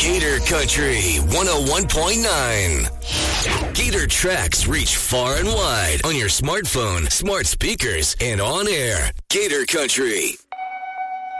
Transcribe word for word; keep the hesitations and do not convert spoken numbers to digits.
Gator Country one oh one point nine. Gator tracks reach far and wide on your smartphone, smart speakers, and on air. Gator Country.